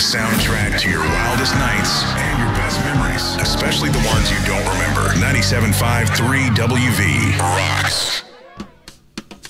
soundtrack to your wildest nights and your best memories, especially the ones you don't remember. 97.5 3 WV rocks.